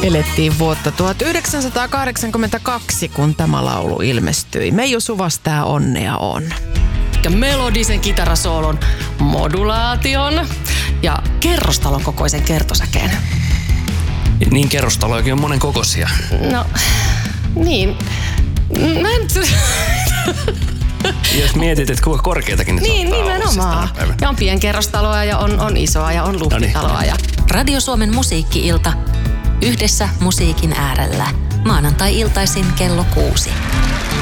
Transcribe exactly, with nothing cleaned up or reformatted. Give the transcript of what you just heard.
Elettiin vuotta tuhatyhdeksänsataakahdeksankymmentäkaksi, kun tämä laulu ilmestyi. Meiju Suvas tää onnea on. Ja melodisen kitarasoolon, modulaation ja kerrostalon kokoisen kertosäkeen. Niin kerrostalojakin on monen kokoisia. No, niin. Mä en... Jos mietit, että kuinka korkeatakin ne Niin, nimenomaan. Ja on pienkerrostaloa ja on, on isoa ja on luhtitaloa. Ja... Radio Suomen musiikki-ilta. Yhdessä musiikin äärellä. Maanantai-iltaisin kello kuusi.